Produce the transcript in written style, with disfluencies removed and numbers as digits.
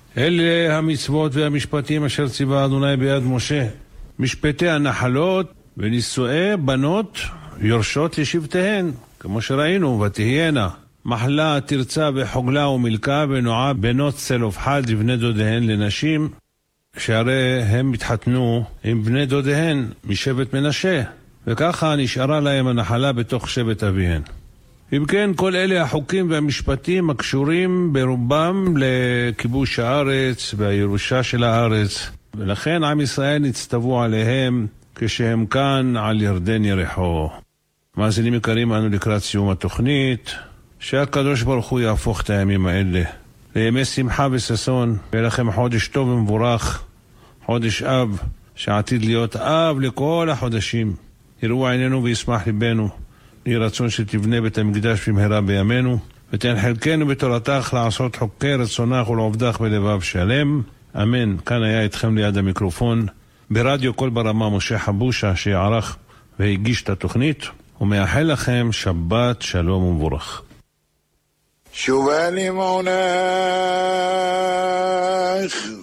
אלה המצוות והמשפטים אשר ציווה אדוני ביד משה, משפטי הנחלות ונישואי בנות יורשות לשבטיהן, כמו שראינו, ותהיינה מחלה, תרצה וחוגלה ומלכה ונועה בנות צלופחד לבני דודיהן לנשים, שהרי הם התחתנו עם בני דודיהן משבט מנשה, וככה נשארה להם הנחלה בתוך שבט אביהן. אם כן, כל אלה החוקים והמשפטים הקשורים ברובם לכיבוש הארץ והירושה של הארץ, ולכן עם ישראל נצטוו עליהם כשהם כאן על ירדן יריחו. מאזינים יקרים, אנו לקראת סיום התוכנית, שהקדוש ברוך הוא יהפוך את הימים האלה לימי שמחה וששון, ולכם חודש טוב ומבורך, חודש אב, שעתיד להיות אב לכל החודשים. יראו עינינו וישמח ליבנו, יהי רצון שתבנה בית המקדש במהרה בימינו, ותן חלקנו בתורתך לעשות חוקי רצונך ולעובדך בלבב שלם, אמן. כאן היה איתכם ליד המיקרופון ברדיו קול ברמה משה חבושה, שערך והגיש את התוכנית, ומאחל לכם שבת שלום ומבורך. שובה לימונך